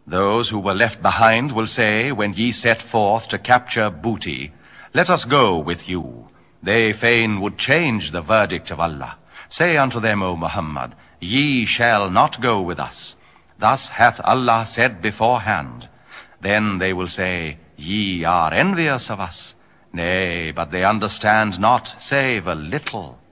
Those who were left behind will say, when ye set forth to capture booty, let us go with you. They fain would change the verdict of Allah. Say unto them, O Muhammad, ye shall not go with us. Thus hath Allah said beforehand. Then they will say, ye are envious of us. Nay, but they understand not, save a little.